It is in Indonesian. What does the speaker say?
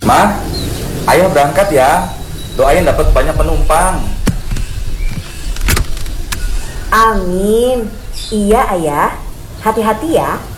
Ma, ayah berangkat ya. Doain dapat banyak penumpang. Amin. Iya ayah, hati-hati ya.